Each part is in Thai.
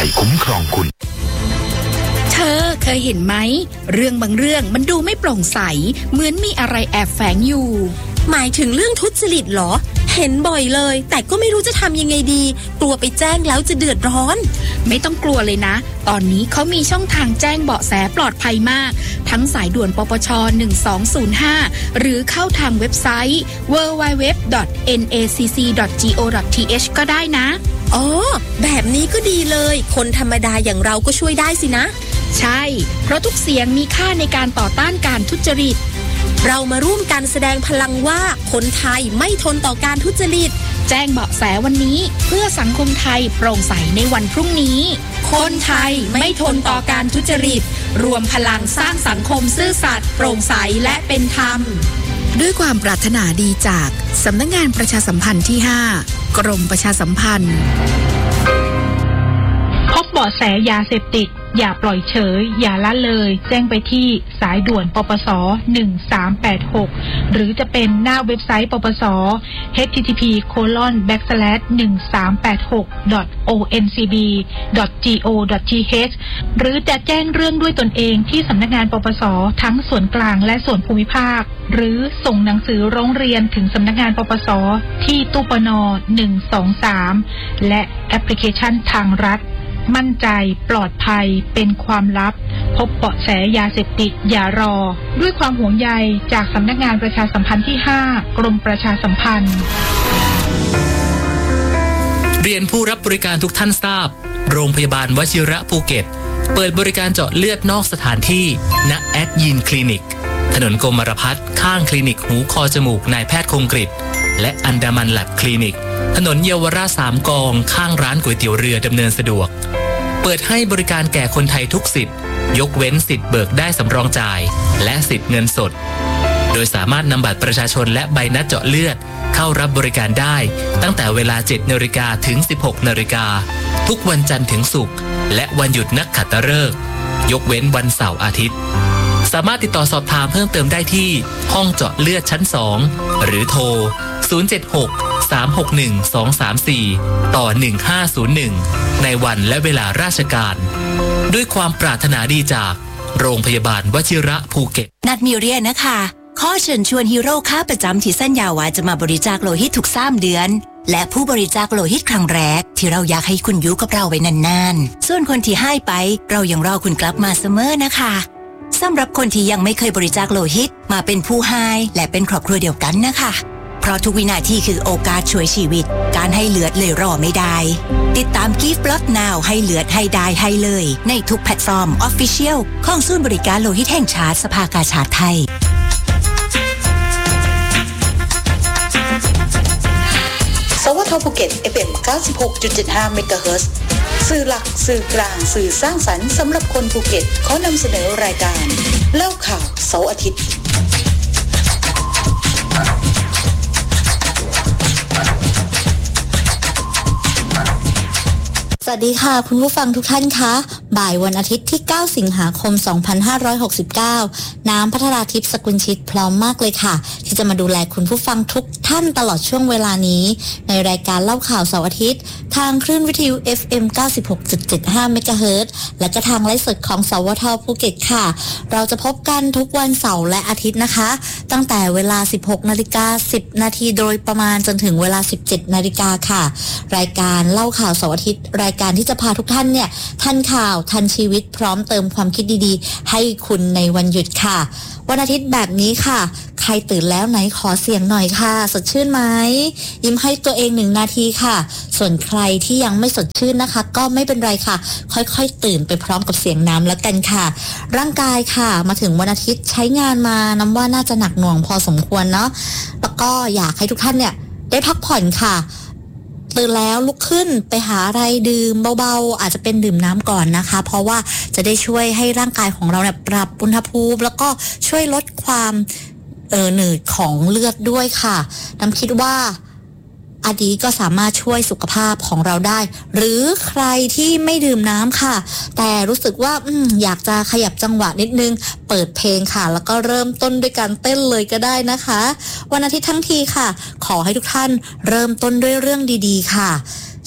ยคุ้มครองคุณเธอเคยเห็นไหมเรื่องบางเรื่องมันดูไม่โปร่งใสเหมือนมีอะไรแอบแฝงอยู่หมายถึงเรื่องทุจริตเหรอเห็นบ่อยเลยแต่ก็ไม่รู้จะทำยังไงดีกลัวไปแจ้งแล้วจะเดือดร้อนไม่ต้องกลัวเลยนะตอนนี้เขามีช่องทางแจ้งเบาะแสปลอดภัยมากทั้งสายด่วนปปช1205หรือเข้าทางเว็บไซต์ www.nacc.go.th ก็ได้นะอ๋อแบบนี้ก็ดีเลยคนธรรมดาอย่างเราก็ช่วยได้สินะใช่เพราะทุกเสียงมีค่าในการต่อต้านการทุจริตเรามาร่วมกันแสดงพลังว่าคนไทยไม่ทนต่อการทุจริตแจ้งเบาะแสวันนี้เพื่อสังคมไทยโปร่งใสในวันพรุ่งนี้คนไทยไม่ทนต่อการทุจริตรวมพลังสร้างสังคมซื่อสัตย์โปร่งใสและเป็นธรรมด้วยความปรารถนาดีจากสำนักงานประชาสัมพันธ์ที่ 5 กรมประชาสัมพันธ์พบเบาะแสยาเสพติดอย่าปล่อยเฉยอย่าละเลยแจ้งไปที่สายด่วนปปส1386หรือจะเป็นหน้าเว็บไซต์ปปส http://1386.oncb.go.th หรือจะแจ้งเรื่องด้วยตนเองที่สำนักงานปปสทั้งส่วนกลางและส่วนภูมิภาคหรือส่งหนังสือร้องเรียนถึงสำนักงานปปสที่ตู้ปน123และแอปพลิเคชันทางรัฐมั่นใจปลอดภัยเป็นความลับพบเบาะแสยาเสพติดอย่ารอด้วยความห่วงใยจากสำนักงานประชาสัมพันธ์ที่ 5 กรมประชาสัมพันธ์เรียนผู้รับบริการทุกท่านทราบโรงพยาบาลวชิระภูเก็ตเปิดบริการเจาะเลือดนอกสถานที่ณแอดยีนคลินิกถนนกรมรพัฒน์ข้างคลินิกหูคอจมูกนายแพทย์คงกฤษและอันดามันแลบคลินิกถนนเยาวราช3 กองข้างร้านก๋วยเตี๋ยวเรือดำเนินสะดวกเปิดให้บริการแก่คนไทยทุกสิทธิ์ยกเว้นสิทธิ์เบิกได้สำรองจ่ายและสิทธิ์เงินสดโดยสามารถนำบัตรประชาชนและใบนัดเจาะเลือดเข้ารับบริการได้ตั้งแต่เวลา 7 นาฬิกาถึง 16 นาฬิกาทุกวันจันทร์ถึงศุกร์และวันหยุดนักขัตฤกษ์ยกเว้นวันเสาร์อาทิตย์สามารถติดต่อสอบถามเพิ่มเติมได้ที่ห้องเจาะเลือดชั้น 2หรือโทร076-361-234 ต่อ 1501 ในวันและเวลาราชการด้วยความปรารถนาดีจากโรงพยาบาลวชิระภูเก็ตนัดมีเรียนนะคะข้อเชิญชวนฮีโร่ค้าประจำที่สัญญาว่าจะมาบริจาคโลหิตทุก3 เดือนและผู้บริจาคโลหิตครั้งแรกที่เราอยากให้คุณอยู่กับเราไว้นานๆส่วนคนที่ให้ไปเรายังรอคุณกลับมาเสมอนะคะสำหรับคนที่ยังไม่เคยบริจาคโลหิตมาเป็นผู้ให้และเป็นครอบครัวเดียวกันนะคะเพราะทุกวินาทีคือโอกาสช่วยชีวิตการให้เลือดเลยรอไม่ได้ติดตาม Give Blood Now ให้เลือดให้ได้ให้เลยในทุกแพลตฟอร์ม Official ของศูนย์บริการโลหิตแห่งชาติสภากาชาดไทยสวทภูเก็ต FM 96.75 เมกะเฮิรตซ์สื่อหลักสื่อกลางสื่อสร้างสรรค์สำหรับคนภูเก็ตขอนำเสนอรายการเล่าข่าวเสาร์อาทิตย์สวัสดีค่ะคุณผู้ฟังทุกท่านคะบ่ายวันอาทิตย์ที่9สิงหาคม2569น้ำพัทราทิพย์สกุลชิตพร้อมมากเลยค่ะที่จะมาดูแลคุณผู้ฟังทุกท่านตลอดช่วงเวลานี้ในรายการเล่าข่าวเสาร์อาทิตย์ทางคลื่นวิทยุ FM 96.75 เมกะเฮิรตซ์และก็ทางไลฟ์สดของสวทภูเก็ตค่ะเราจะพบกันทุกวันเสาร์และอาทิตย์นะคะตั้งแต่เวลา 16:10 นาทีโดยประมาณจนถึงเวลา 17 นาฬิกาค่ะรายการเล่าข่าวเสาร์อาทิตย์รายการที่จะพาทุกท่านเนี่ยทันข่าวทันชีวิตพร้อมเติมความคิดดีๆให้คุณในวันหยุดค่ะวันอาทิตย์แบบนี้ค่ะใครตื่นแล้วไหนขอเสียงหน่อยค่ะสดชื่นไหมยิ้มให้ตัวเอง1 นาทีค่ะส่วนใครที่ยังไม่สดชื่นนะคะก็ไม่เป็นไรค่ะค่อยๆตื่นไปพร้อมกับเสียงน้ำแล้วกันค่ะร่างกายค่ะมาถึงวันอาทิตย์ใช้งานมาน้ำว่าน่าจะหนักหน่วงพอสมควรเนาะแล้วก็อยากให้ทุกท่านเนี่ยได้พักผ่อนค่ะตื่นแล้วลุกขึ้นไปหาอะไรดื่มเบาๆอาจจะเป็นดื่มน้ำก่อนนะคะเพราะว่าจะได้ช่วยให้ร่างกายของเราเนี่ยปรับอุณหภูมิแล้วก็ช่วยลดความหนืดของเลือดด้วยค่ะน้ำคิดว่าอันนี้ก็สามารถช่วยสุขภาพของเราได้หรือใครที่ไม่ดื่มน้ำค่ะแต่รู้สึกว่าอยากจะขยับจังหวะนิดนึงเปิดเพลงค่ะแล้วก็เริ่มต้นด้วยการเต้นเลยก็ได้นะคะวันอาทิตย์ทั้งทีค่ะขอให้ทุกท่านเริ่มต้นด้วยเรื่องดีๆค่ะ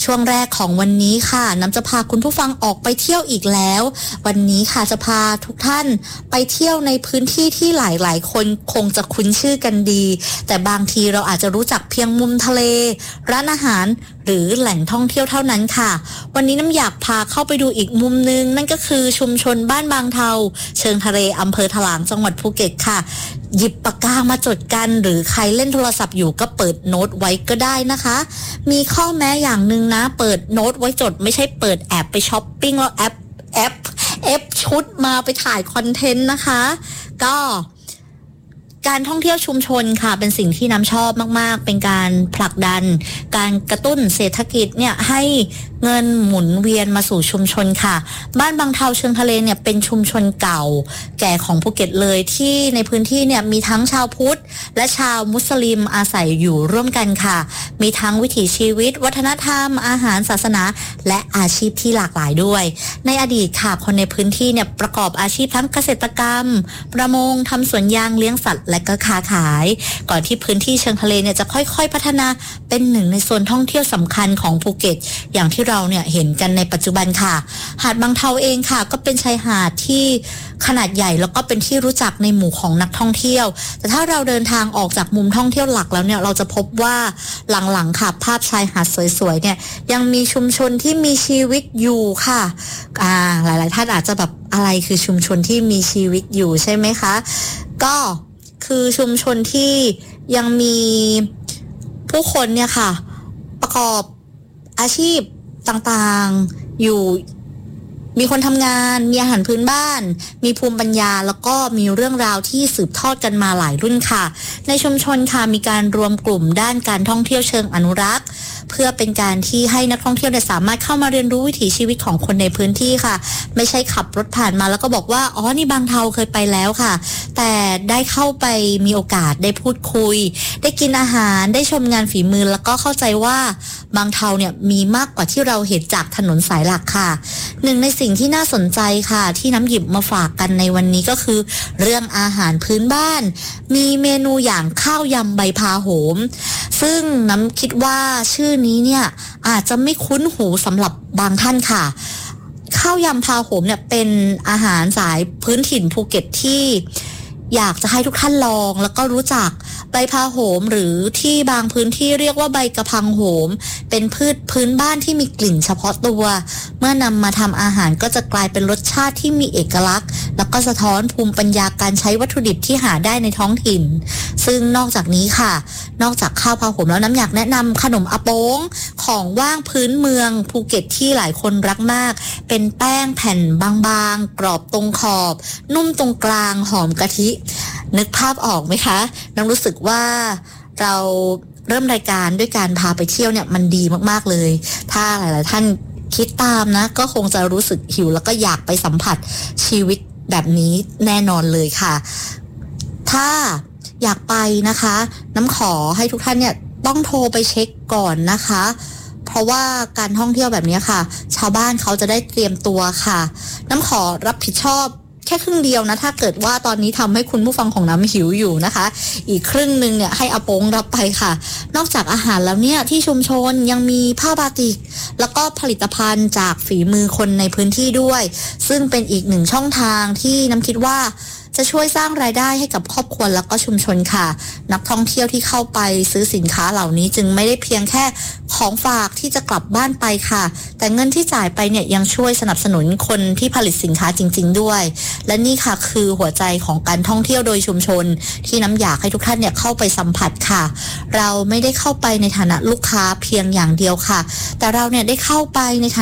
ช่วงแรกของวันนี้ค่ะน้ำจะพาคุณผู้ฟังออกไปเที่ยวอีกแล้ววันนี้ค่ะจะพาทุกท่านไปเที่ยวในพื้นที่ที่หลายๆคนคงจะคุ้นชื่อกันดีแต่บางทีเราอาจจะรู้จักเพียงมุมทะเลร้านอาหารหรือแหล่งท่องเที่ยวเท่านั้นค่ะวันนี้น้ำอยากพาเข้าไปดูอีกมุมนึงนั่นก็คือชุมชนบ้านบางเทาเชิงทะเลอำเภอถลางจังหวัดภูเก็ตค่ะหยิบปากกามาจดกันหรือใครเล่นโทรศัพท์อยู่ก็เปิดโน้ตไว้ก็ได้นะคะมีข้อแม้อย่างนึงนะเปิดโน้ตไว้จดไม่ใช่เปิดแอบไปช้อปปิ้งแล้วแอปชุดมาไปถ่ายคอนเทนต์นะคะก็การท่องเที่ยวชุมชนค่ะเป็นสิ่งที่น้ำชอบมากๆเป็นการผลักดันการกระตุ้นเศรษฐกิจเนี่ยให้เงินหมุนเวียนมาสู่ชุมชนค่ะบ้านบางเทาเชิงทะเลเนี่ยเป็นชุมชนเก่าแก่ของภูเก็ตเลยที่ในพื้นที่เนี่ยมีทั้งชาวพุทธและชาวมุสลิมอาศัยอยู่ร่วมกันค่ะมีทั้งวิถีชีวิตวัฒนธรรมอาหารศาสนาและอาชีพที่หลากหลายด้วยในอดีตค่ะคนในพื้นที่เนี่ยประกอบอาชีพทั้งเกษตรกรรมประมงทำสวนยางเลี้ยงสัตว์และก็ค้าขายก่อนที่พื้นที่เชิงทะเลเนี่ยจะค่อยๆพัฒนาเป็นหนึ่งในโซนท่องเที่ยวสำคัญของภูเก็ตอย่างที่เราเนี่ยเห็นกันในปัจจุบันค่ะหาดบางเทาเองค่ะก็เป็นชายหาดที่ขนาดใหญ่แล้วก็เป็นที่รู้จักในหมู่ของนักท่องเที่ยวแต่ถ้าเราเดินทางออกจากมุมท่องเที่ยวหลักแล้วเนี่ยเราจะพบว่าหลังๆค่ะภาพชายหาดสวยๆเนี่ยยังมีชุมชนที่มีชีวิตอยู่ค่ะหลายๆท่านอาจจะแบบอะไรคือชุมชนที่มีชีวิตอยู่ใช่ไหมคะก็คือชุมชนที่ยังมีผู้คนเนี่ยค่ะประกอบอาชีพต่างๆอยู่มีคนทำงานมีอาหารพื้นบ้านมีภูมิปัญญาแล้วก็มีเรื่องราวที่สืบทอดกันมาหลายรุ่นค่ะในชุมชนค่ะมีการรวมกลุ่มด้านการท่องเที่ยวเชิงอนุรักษ์เพื่อเป็นการที่ให้นักท่องเที่ยวสามารถเข้ามาเรียนรู้วิถีชีวิตของคนในพื้นที่ค่ะไม่ใช่ขับรถผ่านมาแล้วก็บอกว่าอ๋อนี่บางเทาเคยไปแล้วค่ะแต่ได้เข้าไปมีโอกาสได้พูดคุยได้กินอาหารได้ชมงานฝีมือแล้วก็เข้าใจว่าบางเทาเนี่ยมีมากกว่าที่เราเห็นจากถนนสายหลักค่ะหนึ่งในสิ่งที่น่าสนใจค่ะที่น้ำหยิบมาฝากกันในวันนี้ก็คือเรื่องอาหารพื้นบ้านมีเมนูอย่างข้าวยำใบพาโหมซึ่งน้ำคิดว่าชื่อนี้เนี่ยอาจจะไม่คุ้นหูสำหรับบางท่านค่ะข้าวยำพาโหมเนี่ยเป็นอาหารสายพื้นถิ่นภูเก็ตที่อยากจะให้ทุกท่านลองแล้วก็รู้จักใบพาโหมหรือที่บางพื้นที่เรียกว่าใบกะเพราโหมเป็นพืชพื้นบ้านที่มีกลิ่นเฉพาะตัวเมื่อนำมาทำอาหารก็จะกลายเป็นรสชาติที่มีเอกลักษณ์แล้วก็สะท้อนภูมิปัญญาการใช้วัตถุดิบที่หาได้ในท้องถิ่นซึ่งนอกจากนี้ค่ะนอกจากข้าวพาโหมแล้วน้ำอยากแนะนำขนมอาโป้งของว่างพื้นเมืองภูเก็ตที่หลายคนรักมากเป็นแป้งแผ่นบางๆกรอบตรงขอบนุ่มตรงกลางหอมกะทินึกภาพออกไหมคะน้ำรู้สึกว่าเราเริ่มรายการด้วยการพาไปเที่ยวเนี่ยมันดีมากๆเลยถ้าหลายๆท่านคิดตามนะก็คงจะรู้สึกหิวแล้วก็อยากไปสัมผัสชีวิตแบบนี้แน่นอนเลยค่ะถ้าอยากไปนะคะน้ำขอให้ทุกท่านเนี่ยต้องโทรไปเช็คก่อนนะคะเพราะว่าการท่องเที่ยวแบบนี้ค่ะชาวบ้านเขาจะได้เตรียมตัวค่ะน้ำขอรับผิดชอบแค่ครึ่งเดียวนะถ้าเกิดว่าตอนนี้ทำให้คุณผู้ฟังของน้ำหิวอยู่นะคะอีกครึ่งนึงเนี่ยให้อาโป้งรับไปค่ะนอกจากอาหารแล้วเนี่ยที่ชุมชนยังมีผ้าบาติกแล้วก็ผลิตภัณฑ์จากฝีมือคนในพื้นที่ด้วยซึ่งเป็นอีกหนึ่งช่องทางที่น้ำคิดว่าจะช่วยสร้างรายได้ให้กับครอบครัวแล้วก็ชุมชนค่ะนักท่องเที่ยวที่เข้าไปซื้อสินค้าเหล่านี้จึงไม่ได้เพียงแค่ของฝากที่จะกลับบ้านไปค่ะแต่เงินที่จ่ายไปเนี่ยยังช่วยสนับสนุนคนที่ผลิตสินค้าจริงๆด้วยและนี่ค่ะคือหัวใจของการท่องเที่ยวโดยชุมชนที่น้ำอยากให้ทุกท่านเนี่ยเข้าไปสัมผัสค่ะเราไม่ได้เข้าไปในฐานะลูกค้าเพียงอย่างเดียวค่ะแต่เราเนี่ยได้เข้าไปในฐานะ